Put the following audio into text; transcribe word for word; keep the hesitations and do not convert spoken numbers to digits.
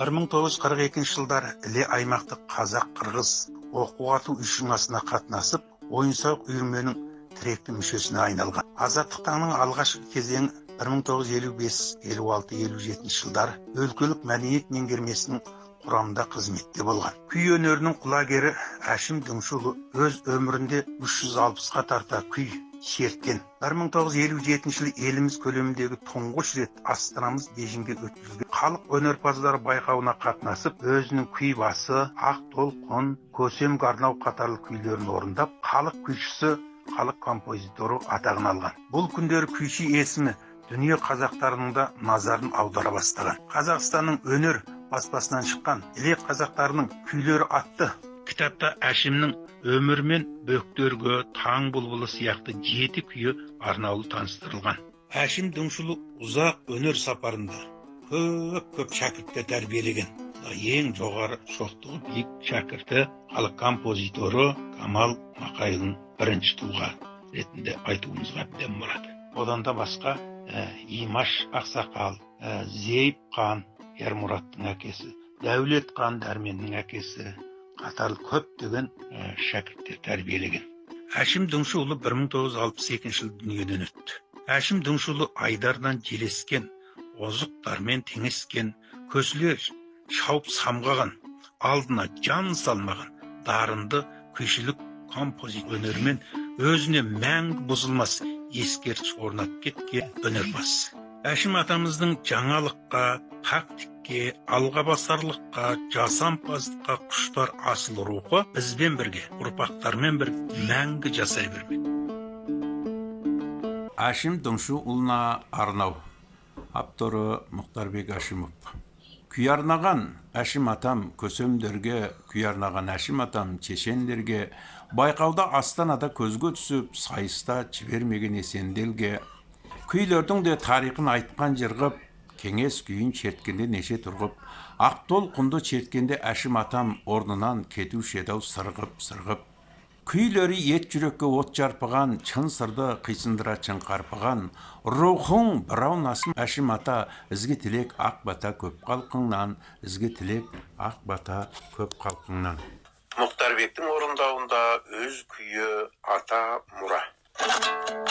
бір мың тоғыз жүз қырық екінші жылдары Іле аймақтық қазақ-қырғыз оқу-ату ұйымына қатынасып, ойын-сауық үйірменің тіректі мүшесіне айналған. Азаттықтың алғашқы кезеңі бір мың тоғыз жүз елу бес елу алты елу жетінші жылдары өлкелік мәдениет меңгермесінің құрамында қызметте болған. Күй өнерінің құлагері Әшім Діңшұлы өз өмірінде үш жүз алпысқа тарта күй шерткен. бір мың тоғыз жүз елу жетінші жылы еліміз көлеміндегі тұңғыш рет астанамыз Бейжіңде өткізілген халық өнерпаздары байқауына қатынасып, өзінің күй басы, ақ толқын, көсемге арнау қатарлы күйлерін орындап, халық күйшісі, халық композиторы атағын алған. Бұл күндері күйші есімі дүние қазақтарының да назарын аудара бастаған. Қазақстанның өнер баспасынан шыққан Іле қазақтарының күйлері атты кітапта Әшімнің өмір мен бөктерге, таң бұлбұлы сияқты жеті күйі арнаулы таныстырылған. Әшім Діңшұлы ұзақ өнер сапарында көп-көп шәкіртті тәрбиелеген. Ең жоғары шоқтығы биік шәкірті халық композиторы Камал Мақайлың бірінші тұлға ретінде айтуымызға әбден болады. Одан да басқа Имаш Ақсақал, Зейіп қан Ермұраттың әкесі, Дәулет қан Дәрменнің әкесі қатарлы көптеген шәкірттер тәрбиелеген. Әшім Діңшұлы бір мың тоғыз жүз алпыс екінші жылы дүниеден өтті. Әшім Діңшұлы айдардан желескен, озықтармен теңескен, көсілер шауып самғаған, алдына жан салмаған, дарынды күйшілік композит өнермен өзіне мәңгі бұзылмас ескерткіш орнатып кеткен өнерпаз. Әшім атамыздың жаңалыққа, тактикке, алғабасарлыққа, жасампаздыққа құштар асыл рухы бізбен бірге, ұрпақтармен бірге мәңгі жасай бермек. Әшім Діңшұлына арнау. Авторы Мұхтарбек Әшімов. Күй арнаған Әшім атам көсемдерге, күй арнаған Әшім атам чешендерге, байқауда Астанада көзге түсіп, сайыста жібермеген есенделге, күйлердің де тарихын айтқан жырғып, кеңес күйін шерткенде неше тұрғып, ақ толқынды шерткенде Әшім атам орнынан кетуші еді-ау сырғып-сырғып. Күйлері ет жүрекке от жарпыған, чын сырды қисындыра чын қарпыған, рухың бірау насым Әшім ата, ізге тілек ақ бата көп қалқыңнан, ізге тілек ақ бата көп қалқыңнан. Мұхтарбектің орындауында өз күйі ата мұра.